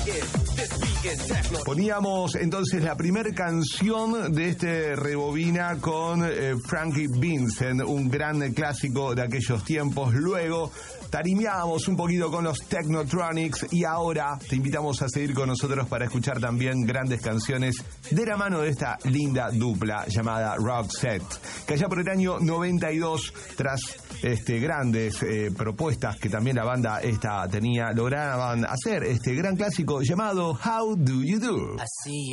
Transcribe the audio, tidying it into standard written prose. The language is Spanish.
Poníamos entonces la primera canción de este Rebobina con Frankie Vincent, un gran clásico de aquellos tiempos. Luego tarimeamos un poquito con los Technotronics y ahora te invitamos a seguir con nosotros para escuchar también grandes canciones de la mano de esta linda dupla llamada Roxette, que allá por el año 92, tras grandes propuestas que también la banda esta tenía, lograban hacer este gran clásico llamado How Do You Do.